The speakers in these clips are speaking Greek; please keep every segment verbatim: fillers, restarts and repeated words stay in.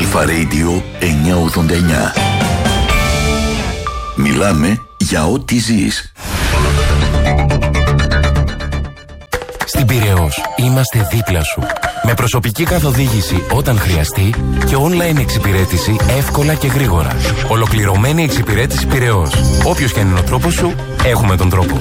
Αλφα Radio εννιακόσια ογδόντα εννιά. Μιλάμε για ό,τι ζεις. Στην Πειραιώς είμαστε δίπλα σου. Με προσωπική καθοδήγηση όταν χρειαστεί και online εξυπηρέτηση εύκολα και γρήγορα. Ολοκληρωμένη εξυπηρέτηση Πειραιώς. Όποιος και αν είναι ο τρόπος σου, έχουμε τον τρόπο.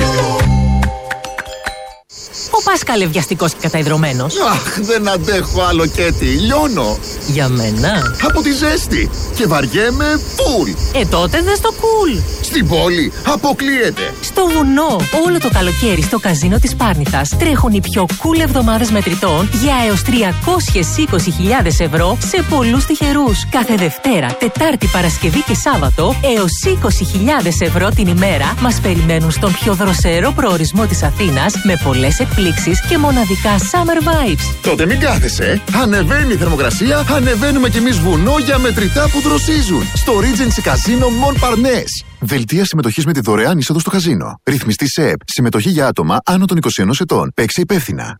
Ο Πάσκαλε βιαστικός και καταϊδρωμένος. Αχ, δεν αντέχω άλλο, Κέτι. Λιώνω. Για μένα. Από τη ζέστη. Και βαριέμαι φουλ. Ε, τότε δες το κουλ. Στην πόλη αποκλείεται. Στο βουνό. Όλο το καλοκαίρι στο καζίνο της Πάρνηθας τρέχουν οι πιο cool εβδομάδες μετρητών για έως τριακόσιες είκοσι χιλιάδες ευρώ σε πολλούς τυχερούς. Κάθε Δευτέρα, Τετάρτη, Παρασκευή και Σάββατο έως είκοσι χιλιάδες ευρώ την ημέρα μας περιμένουν στον πιο δροσερό προορισμό της Αθήνας με πολλές εκπλήξεις και μοναδικά summer vibes. Τότε μην κάθεσαι. Ανεβαίνει η θερμοκρασία, ανεβαίνουμε κι εμείς βουνό για μετρητά που δροσίζουν. Στο Regency Casino Montparnasse. Δελτία συμμετοχής με τη δωρεάν είσοδο στο καζίνο. Ρυθμιστή ΣΕΠ. Συμμετοχή για άτομα άνω των είκοσι ενός ετών. Παίξε υπεύθυνα.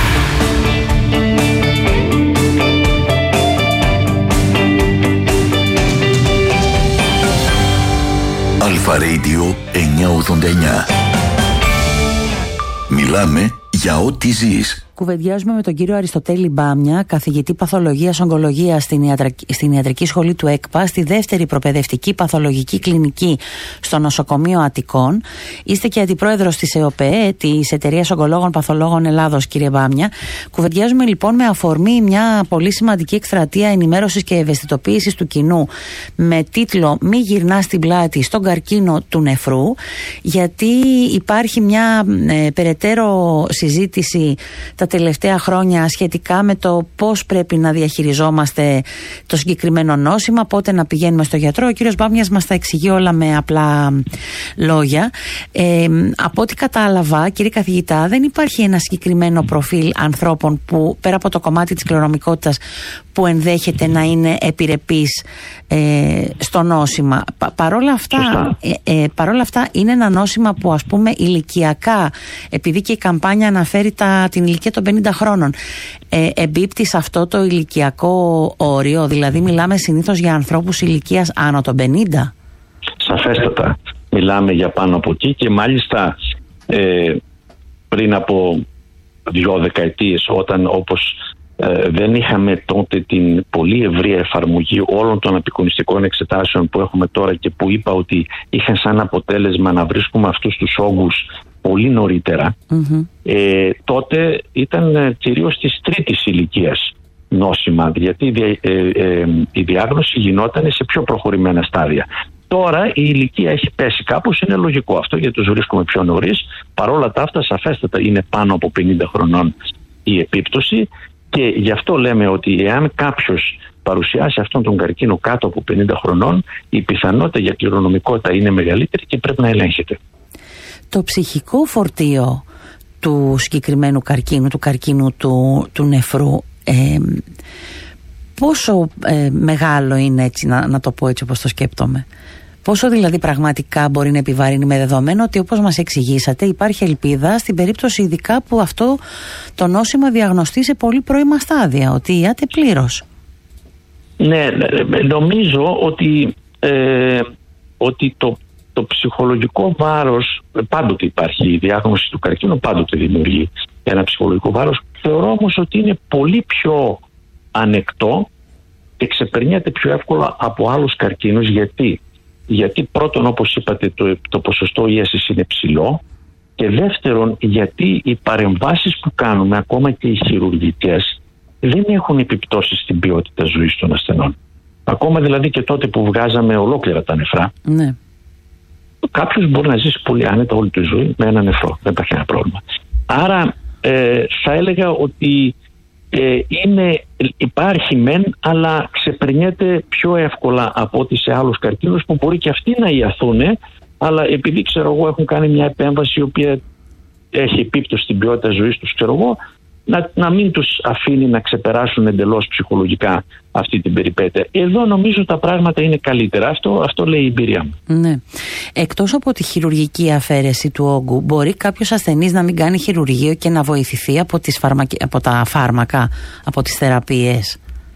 Αλφα Radio εννιακόσια ογδόντα εννιά. Μιλάμε για ό,τι ζεις. Κουβεντιάζουμε με τον κύριο Αριστοτέλη Μπάμια, καθηγητή παθολογίας ογκολογίας στην, ιατρική, στην ιατρική σχολή του ΕΚΠΑ, στη δεύτερη προπαιδευτική παθολογική κλινική στο νοσοκομείο Αττικών. Είστε και αντιπρόεδρος της ΕΟΠΕ, της Εταιρείας Ογκολόγων Παθολόγων Ελλάδος, κύριε Μπάμια. Κουβεντιάζουμε λοιπόν με αφορμή μια πολύ σημαντική εκστρατεία ενημέρωσης και ευαισθητοποίησης του κοινού με τίτλο «Μη γυρνά στην πλάτη στον καρκίνο του νεφρού», γιατί υπάρχει μια ε, περαιτέρω συζήτηση τα τελευταία χρόνια σχετικά με το πώς πρέπει να διαχειριζόμαστε το συγκεκριμένο νόσημα, πότε να πηγαίνουμε στο γιατρό. Ο κύριος Μπάμιας μας τα εξηγεί όλα με απλά λόγια. Ε, από ό,τι κατάλαβα, κύριε καθηγητά, δεν υπάρχει ένα συγκεκριμένο προφίλ ανθρώπων που, πέρα από το κομμάτι της κληρονομικότητας, που ενδέχεται να είναι επιρρεπής ε, στο νόσημα. Πα, παρόλα, αυτά, ε, ε, παρόλα αυτά είναι ένα νόσημα που, ας πούμε, ηλικιακά, επειδή και η καμπάνια αναφέρει τα, την ηλικία των πενήντα χρόνων, ε, εμπίπτει σε αυτό το ηλικιακό όριο, δηλαδή μιλάμε συνήθως για ανθρώπους ηλικίας άνω των πενήντα. Σαφέστατα μιλάμε για πάνω από εκεί, και μάλιστα ε, πριν από δύο δεκαετίες, όταν όπως ε, δεν είχαμε τότε την πολύ ευρία εφαρμογή όλων των απεικονιστικών εξετάσεων που έχουμε τώρα και που είπα ότι είχαν σαν αποτέλεσμα να βρίσκουμε αυτούς τους όγκους πολύ νωρίτερα, mm-hmm. ε, τότε ήταν ε, κυρίως της τρίτης ηλικίας νόσημα, γιατί ε, ε, ε, η διάγνωση γινόταν σε πιο προχωρημένα στάδια. Τώρα η ηλικία έχει πέσει κάπως, είναι λογικό αυτό, γιατί τους βρίσκουμε πιο νωρίς. Παρόλα τα αυτά, σαφέστατα είναι πάνω από πενήντα χρονών η επίπτωση, και γι' αυτό λέμε ότι εάν κάποιος παρουσιάσει αυτόν τον καρκίνο κάτω από πενήντα χρονών, η πιθανότητα για κληρονομικότητα είναι μεγαλύτερη και πρέπει να ελέγχεται. Το ψυχικό φορτίο του συγκεκριμένου καρκίνου, του καρκίνου του, του νεφρού, ε, πόσο ε, μεγάλο είναι, έτσι, να, να το πω έτσι όπως το σκέπτομαι? Πόσο δηλαδή πραγματικά μπορεί να επιβαρύνει, με δεδομένο ότι, όπως μας εξηγήσατε, υπάρχει ελπίδα στην περίπτωση ειδικά που αυτό το νόσημα διαγνωστεί σε πολύ πρώιμα στάδια, ότι ιάται πλήρως? Ναι, νομίζω ότι, ε, ότι το, το ψυχολογικό βάρος, πάντοτε υπάρχει η διάγνωση του καρκίνου, πάντοτε δημιουργεί ένα ψυχολογικό βάρος. Θεωρώ όμως ότι είναι πολύ πιο ανεκτό και ξεπερνιέται πιο εύκολα από άλλους καρκίνους. Γιατί, γιατί πρώτον, όπως είπατε, το, το ποσοστό ίασης είναι ψηλό, και δεύτερον, γιατί οι παρεμβάσεις που κάνουμε, ακόμα και οι χειρουργικές, δεν έχουν επιπτώσεις στην ποιότητα ζωής των ασθενών. Ακόμα δηλαδή και τότε που βγάζαμε ολόκληρα τα νεφρά, ναι. κάποιος μπορεί να ζήσει πολύ άνετα όλη τη ζωή με ένα νεφρό, δεν υπάρχει ένα πρόβλημα. Άρα ε, θα έλεγα ότι ε, είναι, υπάρχει μεν, αλλά ξεπερνιέται πιο εύκολα από ό,τι σε άλλους καρκίνους που μπορεί και αυτοί να ιαθούν, αλλά επειδή, ξέρω εγώ, έχουν κάνει μια επέμβαση η οποία έχει επίπτωση στην ποιότητα ζωής τους, ξέρω εγώ, να, να μην τους αφήνει να ξεπεράσουν εντελώς ψυχολογικά αυτή την περιπέτεια. Εδώ νομίζω τα πράγματα είναι καλύτερα. Αυτό, αυτό λέει η εμπειρία μου. Ναι. Εκτός από τη χειρουργική αφαίρεση του όγκου, μπορεί κάποιος ασθενής να μην κάνει χειρουργείο και να βοηθηθεί από, τις φαρμακε... από τα φάρμακα, από τις θεραπείες?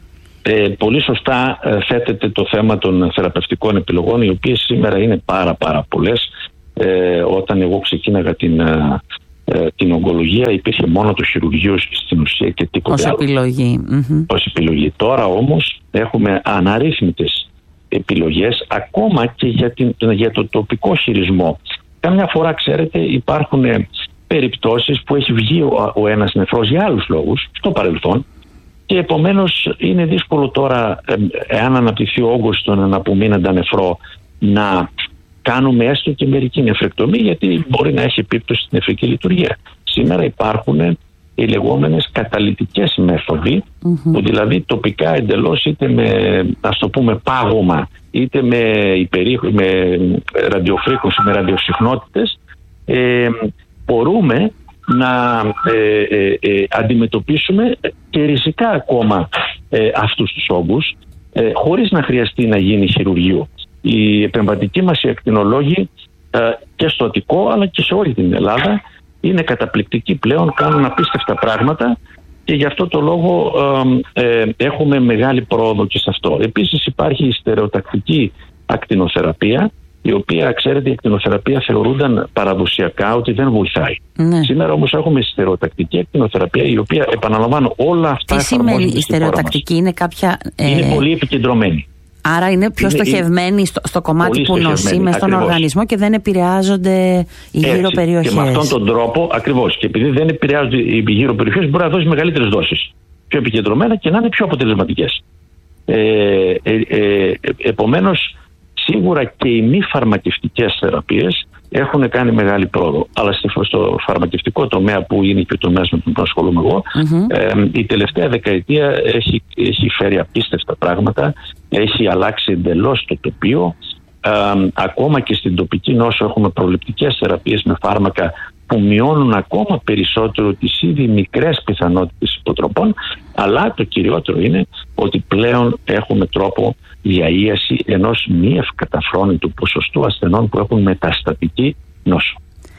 ε, πολύ σωστά ε, θέτεται το θέμα των θεραπευτικών επιλογών, οι οποίες σήμερα είναι πάρα πάρα πολλές. Ε, όταν εγώ ξεκίναγα την, ε, την ογκολογία υπήρχε μόνο το χειρουργείο στην ουσία και τίποτα ως άλλο. Επιλογή. Mm-hmm. Ως επιλογή. Τώρα όμως έχουμε αναρρύθμιτες επιλογές ακόμα και για, την, για το τοπικό χειρισμό. Καμιά φορά, ξέρετε, υπάρχουν περιπτώσεις που έχει βγει ο, ο ένας νεφρός για άλλους λόγους στο παρελθόν και επομένως είναι δύσκολο τώρα, ε, εάν αναπτυχθεί ο όγκος στον αναπομείναντα νεφρό, να κάνουμε έστω και μερική νεφρεκτομή, γιατί μπορεί να έχει επίπτωση στην νεφρική λειτουργία. Σήμερα υπάρχουν οι λεγόμενες καταλυτικές μέθοδοι, mm-hmm. που δηλαδή τοπικά εντελώς, είτε με, ας το πούμε, πάγωμα, είτε με, υπερή, με ραδιοφρίκωση, με ραδιοσυχνότητες, ε, μπορούμε να ε, ε, ε, αντιμετωπίσουμε και ριζικά ακόμα ε, αυτούς τους όγκους, ε, χωρίς να χρειαστεί να γίνει χειρουργείο. Οι επεμβατικοί μας οι ακτινολόγοι ε, και στο Αττικό αλλά και σε όλη την Ελλάδα είναι καταπληκτικοί πλέον, κάνουν απίστευτα πράγματα και γι' αυτό το λόγο ε, ε, έχουμε μεγάλη πρόοδο και σε αυτό. Επίσης υπάρχει η στερεοτακτική ακτινοθεραπεία, η οποία, ξέρετε, η ακτινοθεραπεία θεωρούνταν παραδοσιακά ότι δεν βοηθάει. Ναι. Σήμερα όμως έχουμε στερεοτακτική ακτινοθεραπεία, η οποία, επαναλαμβάνω, όλα αυτά. Τι σημαίνει η στερεοτακτική? Είναι κάποια... Ε... Είναι πολύ επικεντρωμένη. Άρα είναι πιο είναι, στοχευμένοι στο, στο κομμάτι που νοσεί μες στον οργανισμό και δεν επηρεάζονται οι έτσι, γύρω περιοχές. Και με αυτόν τον τρόπο, ακριβώς, και επειδή δεν επηρεάζονται οι γύρω περιοχές, μπορεί να δώσει μεγαλύτερες δόσεις. Πιο επικεντρωμένα και να είναι πιο αποτελεσματικές. Ε, ε, ε, επομένως, σίγουρα και οι μη φαρμακευτικές θεραπείες έχουν κάνει μεγάλη πρόοδο. Αλλά στο φαρμακευτικό τομέα, που είναι και ο τομέας με τον οποίο ασχολούμαι εγώ, mm-hmm. ε, η τελευταία δεκαετία έχει, έχει φέρει απίστευτα πράγματα, έχει αλλάξει εντελώς το τοπίο. Ε, ακόμα και στην τοπική νόσο έχουμε προληπτικές θεραπείες με φάρμακα που μειώνουν ακόμα περισσότερο τις ήδη μικρές πιθανότητες υποτροπών, αλλά το κυριότερο είναι ότι πλέον έχουμε τρόπο διαΐαση ενός μη ευκαταφρόνητου ποσοστού ασθενών που έχουν μεταστατική νόσο.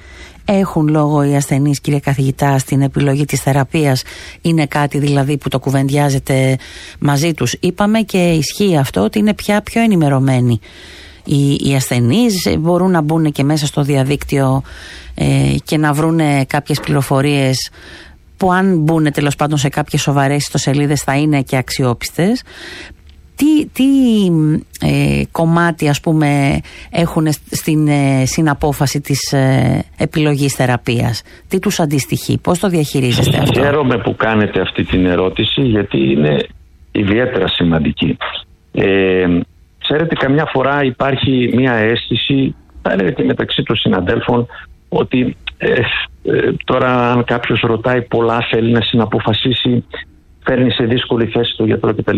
Έχουν λόγο οι ασθενείς, κύριε καθηγητά, στην επιλογή της θεραπείας? Είναι κάτι δηλαδή που το κουβεντιάζετε μαζί τους? Είπαμε και ισχύει αυτό ότι είναι πια πιο ενημερωμένοι οι, οι ασθενείς, μπορούν να μπουν και μέσα στο διαδίκτυο ε, και να βρουν κάποιες πληροφορίες που, αν μπουν τέλος πάντων σε κάποιες σοβαρές ιστοσελίδες, θα είναι και αξιόπιστες. Τι, τι ε, κομμάτι, ας πούμε, έχουν στην ε, συναπόφαση της ε, επιλογής θεραπείας? Τι τους αντιστοιχεί? Πώς το διαχειρίζεστε αυτό? Χαίρομαι που κάνετε αυτή την ερώτηση, γιατί είναι ιδιαίτερα σημαντική. Ε, ξέρετε, καμιά φορά υπάρχει μια αίσθηση, θα έλεγα και μεταξύ των συναδέλφων, ότι ε, ε, τώρα αν κάποιος ρωτάει πολλά, θέλει να συναποφασίσει, φέρνει σε δύσκολη θέση το γιατρό κτλ.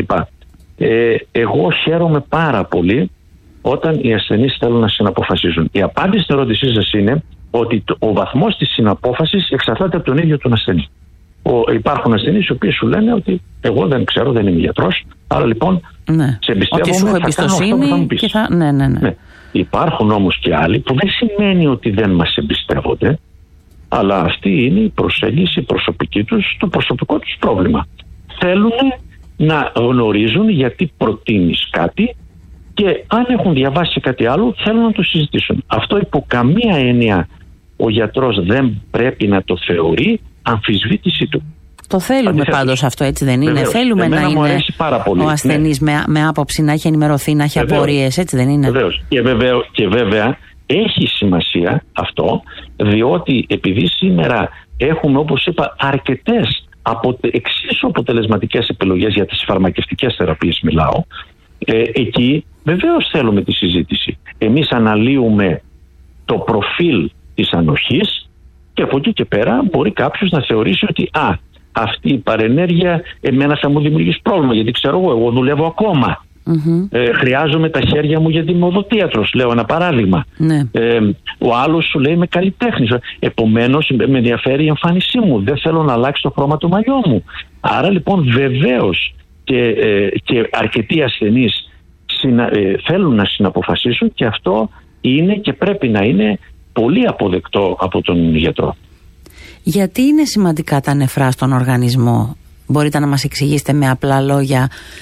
Ε, εγώ χαίρομαι πάρα πολύ όταν οι ασθενείς θέλουν να συναποφασίζουν. Η απάντηση στην ερώτησή σας είναι ότι το, ο βαθμός της συναπόφασης εξαρτάται από τον ίδιο τον ασθενή. Ο, υπάρχουν ασθενείς οι οποίοι σου λένε ότι εγώ δεν ξέρω, δεν είμαι γιατρός, άρα λοιπόν ναι. σε εμπιστεύομαι, ότι σου έχω εμπιστοσύνη θα μου πεις. Και θα... ναι, ναι, ναι. Ναι. Υπάρχουν όμως και άλλοι που δεν σημαίνει ότι δεν μας εμπιστεύονται, αλλά αυτή είναι η προσέγγιση προσωπική τους, το προσωπικό τους πρόβλημα. Θέλουν να γνωρίζουν γιατί προτείνεις κάτι και αν έχουν διαβάσει κάτι άλλο θέλουν να το συζητήσουν. Αυτό υπό καμία έννοια ο γιατρός δεν πρέπει να το θεωρεί αμφισβήτηση του. Το θέλουμε Αντιθέτως. Πάντως αυτό, έτσι δεν είναι? Βεβαίως. Θέλουμε Εμένα να είναι ο ασθενής ναι. με, με άποψη, να έχει ενημερωθεί, να έχει απορίες, έτσι δεν είναι? Βεβαίως. Και, βεβαίως, και βέβαια έχει σημασία αυτό, διότι επειδή σήμερα έχουμε, όπως είπα, αρκετές από, εξίσου αποτελεσματικές επιλογές για τις φαρμακευτικές θεραπείες μιλάω, ε, εκεί βεβαίως θέλουμε τη συζήτηση. Εμείς αναλύουμε το προφίλ της ανοχής και από εκεί και πέρα μπορεί κάποιος να θεωρήσει ότι α, αυτή η παρενέργεια εμένα θα μου δημιουργήσει πρόβλημα, γιατί ξέρω εγώ, εγώ δουλεύω ακόμα. Mm-hmm. Ε, χρειάζομαι τα χέρια μου γιατί είμαι οδοντίατρος, λέω ένα παράδειγμα. Ναι. Ε, ο άλλος σου λέει είμαι καλλιτέχνης. Επομένως με ενδιαφέρει η εμφάνισή μου. Δεν θέλω να αλλάξει το χρώμα του μαλλιού μου. Άρα λοιπόν βεβαίως και, ε, και αρκετοί ασθενείς συνα, ε, θέλουν να συναποφασίσουν και αυτό είναι και πρέπει να είναι πολύ αποδεκτό από τον γιατρό. Γιατί είναι σημαντικά τα νεφρά στον οργανισμό? Μπορείτε να μας εξηγήσετε με απλά λόγια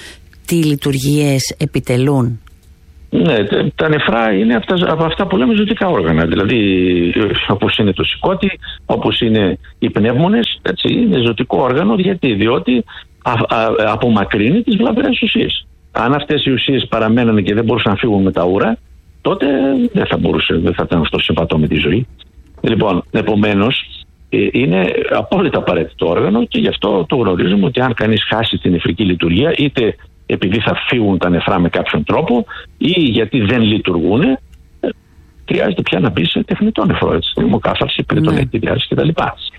τι λειτουργίες επιτελούν? Ναι, τα νεφρά είναι αυτά, από αυτά που λέμε ζωτικά όργανα. Δηλαδή, όπως είναι το σηκώτη, όπως είναι οι πνεύμονες, έτσι, είναι ζωτικό όργανο. Γιατί, διότι α, α, απομακρύνει τις βλαβερές ουσίες. Αν αυτές οι ουσίες παραμένανε και δεν μπορούσαν να φύγουν με τα ούρα, τότε δεν θα μπορούσε, δεν θα ήταν αυτό συμβατό με τη ζωή. Λοιπόν, επομένως, είναι απόλυτα απαραίτητο όργανο και γι' αυτό το γνωρίζουμε ότι αν κανείς χάσει την νεφρική λειτουργία, είτε επειδή θα φύγουν τα νεφρά με κάποιον τρόπο ή γιατί δεν λειτουργούν, χρειάζεται πια να μπει σε τεχνητό νεφρό, έτσι, θερμοκάθαρση, περιτονική διάρκεια κτλ.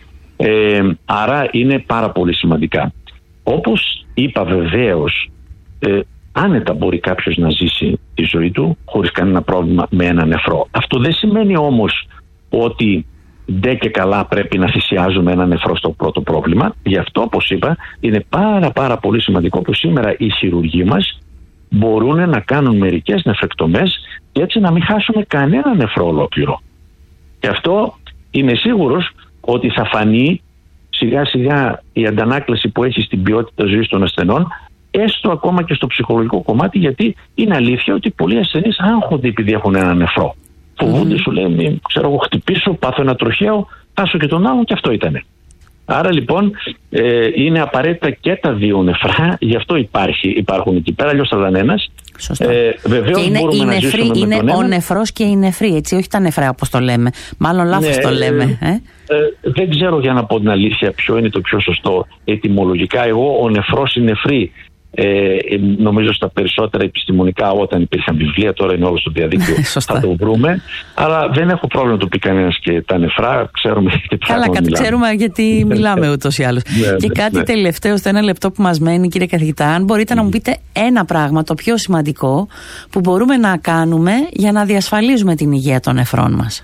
Ε, άρα είναι πάρα πολύ σημαντικά. Όπως είπα, βεβαίως, ε, άνετα μπορεί κάποιος να ζήσει τη ζωή του χωρίς κανένα πρόβλημα με ένα νεφρό. Αυτό δεν σημαίνει όμως ότι ντε και καλά πρέπει να θυσιάζουμε ένα νεφρό στο πρώτο πρόβλημα. Γι' αυτό, όπως είπα, είναι πάρα πάρα πολύ σημαντικό που σήμερα οι χειρουργοί μας μπορούν να κάνουν μερικές νεφρεκτομές και έτσι να μην χάσουμε κανένα νεφρό ολόκληρο. Και αυτό είμαι σίγουρος ότι θα φανεί σιγά σιγά η αντανάκλαση που έχει στην ποιότητα ζωής των ασθενών, έστω ακόμα και στο ψυχολογικό κομμάτι, γιατί είναι αλήθεια ότι πολλοί ασθενείς άγχονται επειδή έχουν ένα νεφρό. Φοβούνται, mm. σου λέει, μην, ξέρω εγώ, χτυπήσω, πάθω ένα τροχαίο, χάσω και τον άλλον, και αυτό ήτανε. Άρα λοιπόν ε, είναι απαραίτητα και τα δύο νεφρά, γι' αυτό υπάρχει, υπάρχουν εκεί πέρα, αλλιώς θα ήταν ένας. Σωστά. Ε, βεβαίως και είναι, μπορούμε να νεφρή, ζήσουμε είναι με τον ο ένα. νεφρός και η νεφρή, έτσι, όχι τα νεφρά όπως το λέμε. Μάλλον λάθος ναι, το λέμε. Ε, ε, ε, δεν ξέρω, για να πω την αλήθεια, ποιο είναι το πιο σωστό ετυμολογικά. Εγώ ο νεφρός, η νεφρή, Ε, νομίζω στα περισσότερα επιστημονικά, όταν υπήρχαν βιβλία, τώρα είναι όλο στο διαδίκτυο, θα το βρούμε. Αλλά δεν έχω πρόβλημα να το πει κανένας και τα νεφρά, ξέρουμε και καλά, κάτι ξέρουμε γιατί μιλάμε ούτως ή άλλως. Ναι, και ναι, κάτι ναι. τελευταίο, στο ένα λεπτό που μας μένει, κύριε καθηγητά, αν μπορείτε να μου πείτε ένα πράγμα, το πιο σημαντικό, που μπορούμε να κάνουμε για να διασφαλίζουμε την υγεία των νεφρών μας.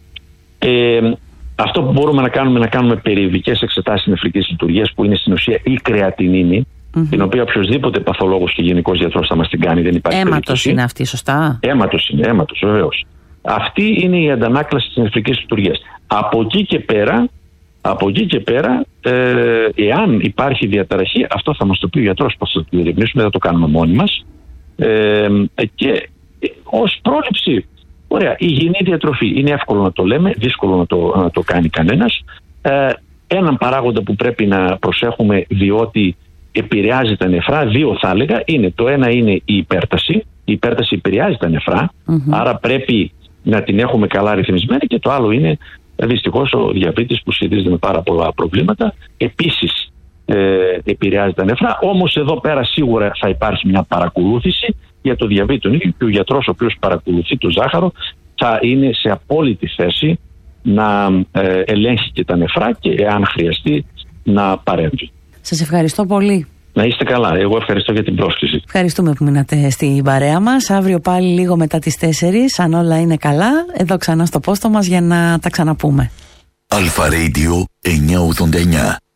Ε, αυτό που μπορούμε να κάνουμε, να κάνουμε περιοδικές εξετάσεις νεφρικής λειτουργίας, που είναι στην ουσία η κρεατινίνη. Mm-hmm. Την οποία οποιοδήποτε παθολόγος και γενικός γιατρός θα μας την κάνει, δεν υπάρχει αίματος περίπτωση. Είναι αυτή, σωστά? Αίματος είναι, αίματος, βεβαίως. Αυτή είναι η αντανάκλαση της νεφρικής λειτουργίας. Από εκεί και πέρα, από εκεί και πέρα ε, εάν υπάρχει διαταραχή, αυτό θα μας το πει ο γιατρός, πώς θα το διερευνήσουμε, θα το κάνουμε μόνοι μας. Ε, και ως πρόληψη, ωραία, η υγιεινή διατροφή είναι εύκολο να το λέμε, δύσκολο να το, να το κάνει κανένας. Ε, έναν παράγοντα που πρέπει να προσέχουμε, διότι επηρεάζει τα νεφρά, δύο θα έλεγα, είναι το ένα είναι η υπέρταση. Η υπέρταση επηρεάζει τα νεφρά, mm-hmm. άρα πρέπει να την έχουμε καλά ρυθμισμένη, και το άλλο είναι δυστυχώς ο διαβήτης, που σχετίζεται με πάρα πολλά προβλήματα, επίσης ε, επηρεάζει τα νεφρά. Όμως εδώ πέρα σίγουρα θα υπάρχει μια παρακολούθηση για το διαβήτη τον ίδιο, και ο γιατρός ο οποίος παρακολουθεί το ζάχαρο θα είναι σε απόλυτη θέση να ε, ελέγχει και τα νεφρά και αν χρειαστεί να παρέμβει. Σας ευχαριστώ πολύ. Να είστε καλά. Εγώ ευχαριστώ για την πρόσκληση. Ευχαριστούμε που μείνατε στην παρέα μας. Αύριο πάλι λίγο μετά τις τέσσερις, αν όλα είναι καλά, εδώ ξανά στο πόστο μας για να τα ξαναπούμε. Αλφα Radio εννιακόσια ογδόντα εννιά.